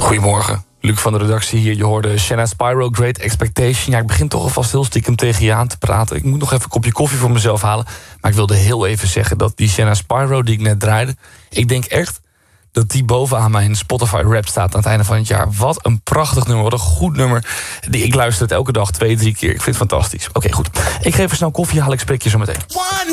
Goedemorgen, Luc van de redactie hier. Je hoorde Shanna Spyro, Great Expectation. Ja, ik begin toch alvast heel stiekem tegen je aan te praten. Ik moet nog even een kopje koffie voor mezelf halen. Maar ik wilde heel even zeggen dat die Shanna Spyro die ik net draaide... ik denk echt dat die bovenaan mijn Spotify rap staat aan het einde van het jaar. Wat een prachtig nummer, wat een goed nummer. Ik luister het elke dag 2-3 keer. Ik vind het fantastisch. Oké, goed. Ik geef even snel koffie halen, ik spreek je zo meteen.